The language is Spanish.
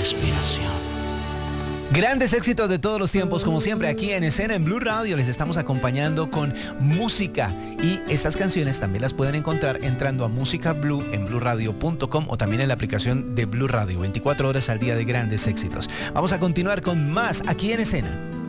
respiración. Grandes éxitos de todos los tiempos, como siempre, aquí en Escena en Blue Radio. Les estamos acompañando con música. Y estas canciones también las pueden encontrar entrando a Música Blue en bluradio.com o también en la aplicación de Blue Radio. 24 horas al día de grandes éxitos. Vamos a continuar con más aquí en Escena.